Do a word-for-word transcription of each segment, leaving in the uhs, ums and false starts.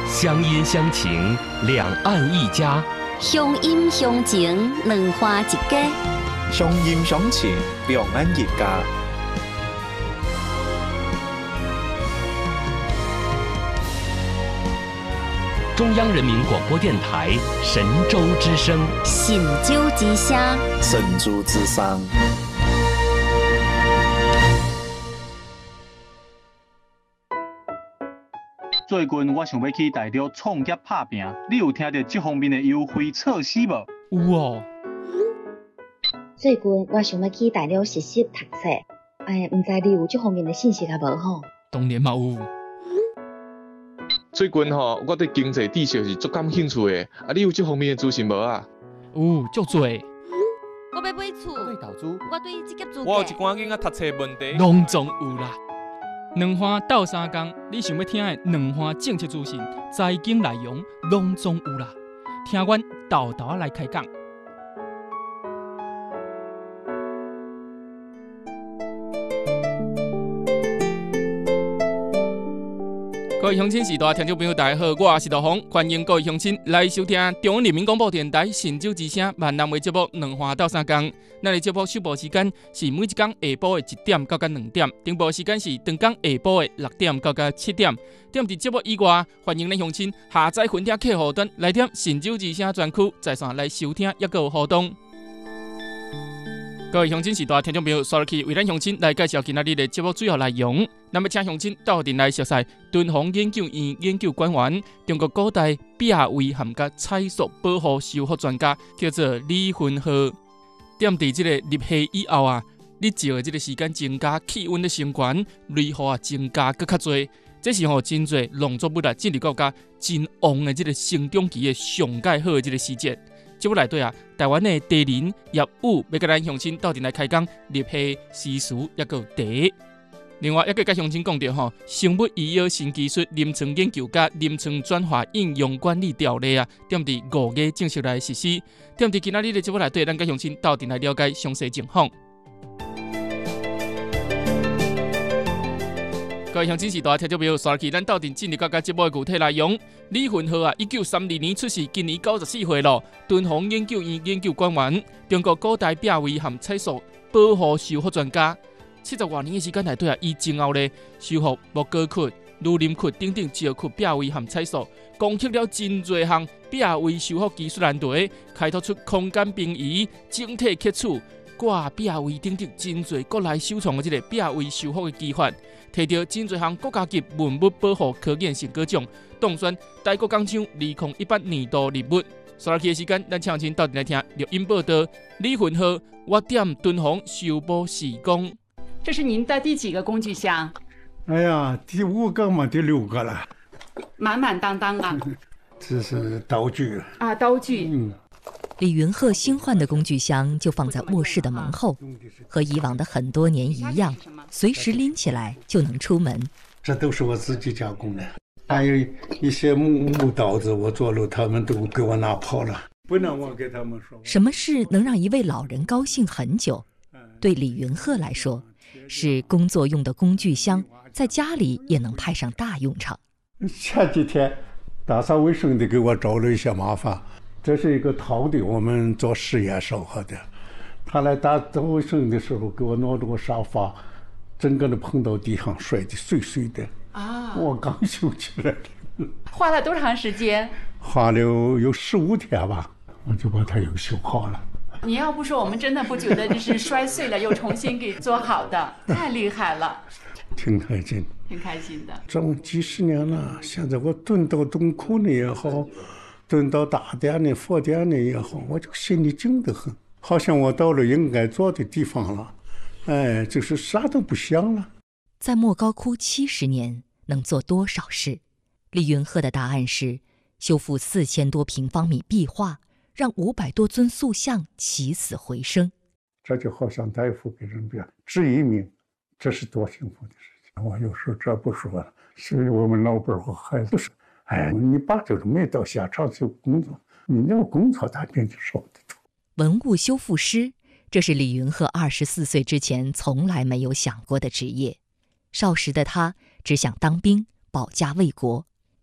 乡音乡情，两岸一家； 乡音乡情，两花一家； 乡音乡情，两岸一家。 中央人民广播电台神州之声， 神州之声， 神州之声。 最近我想要去大陆创业打拼，你有听到这方面的优惠措施无？ 有哦。 最近我想要去大陆实习读册，哎，唔知你有这方面的信息啊无吼？ 当然嘛有。 最近吼，我对经济知识是足感兴趣的，啊，你有这方面的资讯无啊？ 有，足多。 我要买厝， 对投资， 我对这个资我有一寡囡仔读册问题， 拢总有啦。两花斗三工，你想要听的两花政策资讯、财经内容，拢总有啦。听阮豆豆来开讲。各位乡亲时代听众朋友，大家好，我是大鸿，欢迎各位乡亲来收听中央人民广播电台神州之声闽南话节目《两花斗三工》。咱的节目首播时间是每一天下晡的一点到两点，顶播时间是长天下晡的六点到七点。踮伫节目以外，欢迎咱乡亲下载分听客户端来点神州之声专区，在线来收听，也有互动。各位乡亲时代听众朋友，刷落去为咱乡亲来介绍今仔日的节目主要内容。那么，请乡亲到阵来熟悉敦煌研究院研究官员、中国古代壁画含甲彩塑保护修复专家，叫做李云浩。踮伫这个入夏以后啊，日照的这个时间增加，气温的升悬，雷雨啊增加搁较多。这是吼真侪农作物啊进入国家真旺的这个生长期的上介好的这个时节。节目内底啊，台湾的地林业务要甲咱乡亲到阵来开讲立夏时事，也有茶。另外，也个甲乡亲讲到吼，生物医药新技术临床研究甲临床转化应用管理条例啊，踮伫五月正式来实施。踮伫今仔日的节目内底，咱甲乡亲到阵来了解详细情况。各位乡亲时代听众朋友，刷起咱到阵进入到节目的具体内容。李云浩啊，一九三二年出世，今年九十四岁咯。敦煌研究院研究官员，中国古代壁画含彩塑保护修复专家。七十多年的时间内底啊，伊前后咧修复莫高窟、儒林窟等等石窟壁画含彩塑，攻克了真侪项壁画修复技术难题，开拓出空间平移、整体刻处、挂壁画等等真侪国内首创的这个壁画修复的技法。摕到真侪项国家级文物保护科研成果奖，当选台国工厂二零一八年度礼物。刷落去的时间，咱请亲到底来听录音报道。李云浩，我点敦煌修补施工。 这是您的第几个工具箱？ 哎呀，第五个嘛，第六个了。 满满当当啊！ 这是刀具啊，刀具。 嗯。 李云浩新换的工具箱就放在卧室的门后，和以往的很多年一样，随时拎起来就能出门。 这都是我自己加工的，还有一些木木刀子，我做了，他们都给我拿跑了，不能我给他们说。 什么事能让一位老人高兴很久？对李云浩来说，是工作用的工具箱，在家里也能派上大用场。 前几天打扫卫生的给我找了一些麻烦。这是一个陶的，我们做实验烧好的。他来打扫卫生的时候，给我挪着个沙发，整个的碰到地上，摔得碎碎的。啊！我刚修起来的。 花了多长时间？ 花了有十五天吧，我就把它又修好了。 你要不说，我们真的不觉得这是摔碎了又重新给做好的，太厉害了。 挺开心， 挺开心的。 这么几十年了，现在我蹲到洞窟里也好。蹲到大殿里、佛殿里也好，我就心里静得很，好像我到了应该做的地方了，哎，就是啥都不想了。 在莫高窟七十年能做多少事？李云浩的答案是：修复四千多平方米壁画，让五百多尊塑像起死回生。 这就好像大夫给人家治一命，这是多幸福的事情。我有时候这不说了，所以我们老伴和孩子说。哎，你爸就是没到下场去工作，你要工作他比你少得多。 文物修复师，这是李云浩二十四岁之前从来没有想过的职业。少时的他只想当兵，保家卫国。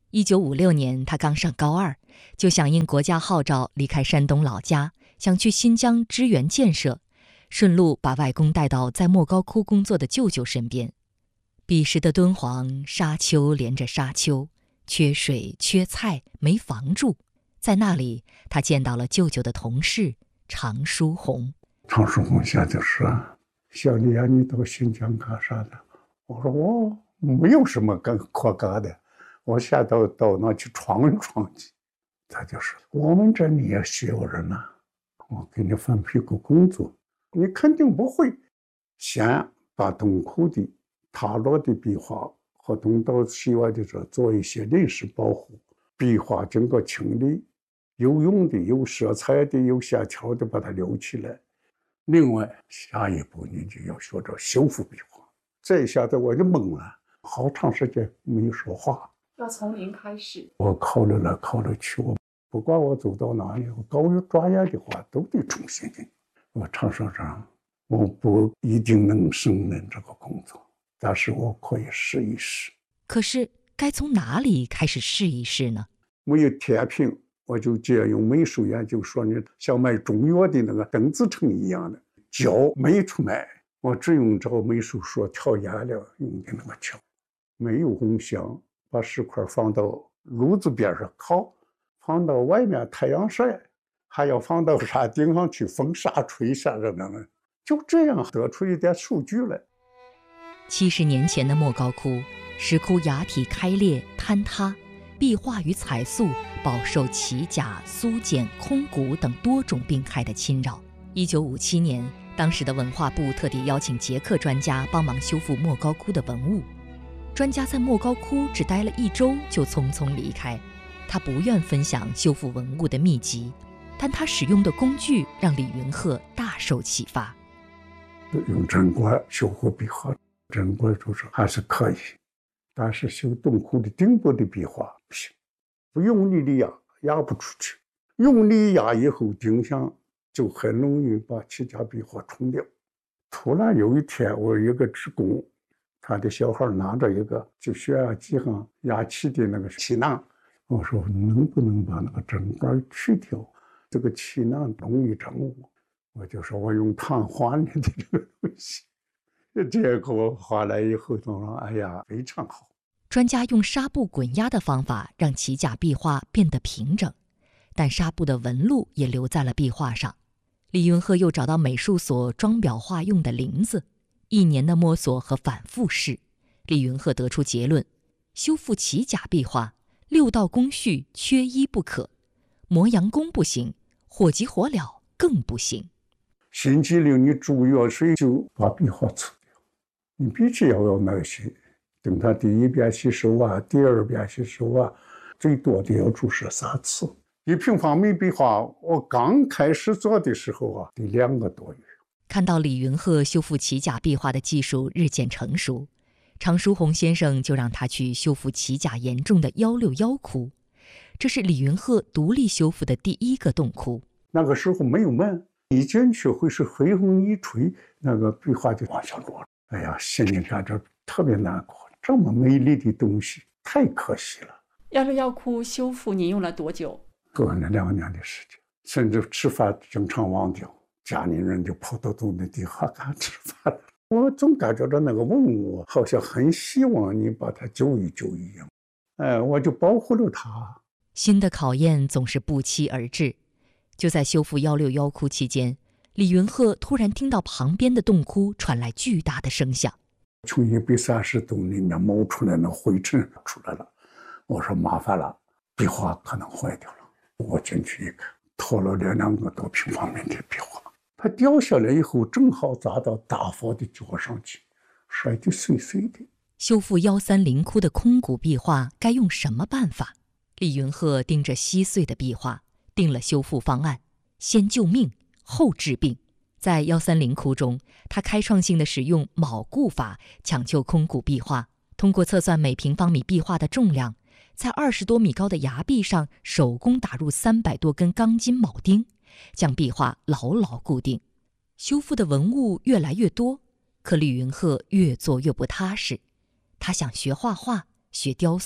一九五六年，他刚上高二，就响应国家号召离开山东老家，想去新疆支援建设，顺路把外公带到在莫高窟工作的舅舅身边。彼时的敦煌，沙丘连着沙丘，缺水缺菜，没房住。在那里，他见到了舅舅的同事常书鸿。 常书鸿先生说：“小李啊，你到新疆干啥的？”我说：“我没有什么干可干的，我现在到到那去闯一闯去。”他就说：“我们这里也需要人呐，我给你分配个工作，你肯定不会。先把洞窟的塌落的壁画和东到西外的这做一些临时保护，壁画经过清理，有用的、有色彩的、有线条的，把它留起来。另外，下一步你就要学着修复壁画。”这一下子我就懵了，好长时间没有说话。 要从零开始。 我考虑来考虑去，我不管我走到哪里，我搞专业的话都得重新进。我常说长，我不一定能胜任这个工作，但是我可以试一试。 可是该从哪里开始试一试呢？ 没有天平，我就借用美术研究说，你像卖中药的那个邓紫成一样的胶没出来，我只用照美术说调颜料用的那个胶，没有红香，把石块放到炉子边上烤，放到外面太阳晒，还要放到山顶上去风沙吹下着那个，就这样得出一点数据来。 七十年前的莫高窟，石窟崖体开裂坍塌，壁画与彩塑饱受奇甲、苏碱、空谷等多种病害的侵扰。一九五七年，当时的文化部特地邀请捷克专家帮忙修复莫高窟的文物。专家在莫高窟只待了一周就匆匆离开，他不愿分享修复文物的秘籍，但他使用的工具让李云鹤大受启发。 用针管修复壁画，针管就是还是可以，但是修洞窟的顶部的壁画不行，不用力的压压不出去，用力压以后顶上就很容易把其他壁画冲掉。突然有一天，我有一个职工，他的小孩拿着一个就血压计上压气的那个气囊，我说能不能把那个针管去掉，这个气囊容易整我，我就说我用碳换你的这个东西，结果换来以后他说哎呀非常好。 专家用纱布滚压的方法让奇甲壁画变得平整，但纱布的纹路也留在了壁画上。李云鹤又找到美术所装裱画用的林子，一年的摸索和反复试，李云鹤得出结论：修复奇甲壁画，六道工序缺一不可，磨洋工不行，火急火燎更不行。 心急令你注药水就把壁画除掉，你必须要有耐心，等他第一遍吸收啊，第二遍吸收啊，最多的要注射三次。一平方米壁画，我刚开始做的时候啊，得两个多月。 看到李云鹤修复奇甲壁画的技术日渐成熟，常书鸿先生就让他去修复奇甲严重的幺六幺窟，这是李云鹤独立修复的第一个洞窟。 那个时候没有门，一进去会是黑风一吹，那个壁画就往下落。哎呀，心里感觉特别难过，这么美丽的东西太可惜了。 幺六幺窟修复您用了多久？ 过了两年的时间，甚至吃饭经常忘掉，家里人就跑到洞的地下干吃饭了。我总感觉到那个文物好像很希望你把它救一救一样，哎，我就保护了它。 新的考验总是不期而至。就在修复幺六幺窟期间，李云鹤突然听到旁边的洞窟传来巨大的声响， 从一百三十洞里面冒出来那灰尘出来了。我说麻烦了，壁画可能坏掉了。我进去一看，拖了两两个多平方米的壁画，它掉下来以后正好砸到大佛的脚上去，摔得碎碎的。 修复幺三零窟的空谷壁画该用什么办法？李云鹤盯着稀碎的壁画，定了修复方案：先救命，后治病。在幺三零窟中，他开创性的使用铆固法抢救空谷壁画，通过测算每平方米壁画的重量，在二十多米高的崖壁上手工打入三百多根钢筋铆钉，将壁画牢牢固定。修复的文物越来越多，可李云鹤越做越不踏实。他想学画画，学雕塑，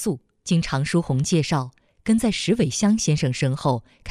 经常书鸿介绍，跟在石伟香先生身后开